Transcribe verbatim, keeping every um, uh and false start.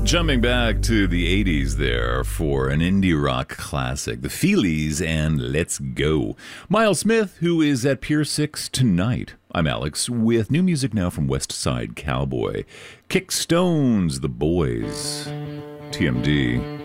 Jumping back to the eighties there for an indie rock classic, The Feelies and Let's Go. Miles Smith, who is at Pier six tonight. I'm Alex, with new music now from West Side Cowboy. Kick Stones, The Boys. T M D.